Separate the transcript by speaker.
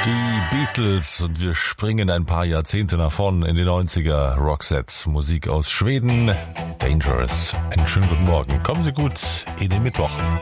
Speaker 1: Die Beatles und wir springen ein paar Jahrzehnte nach vorn in die 90er. Roxette, Musik aus Schweden. Dangerous. Einen schönen guten Morgen. Kommen Sie gut in den Mittwoch.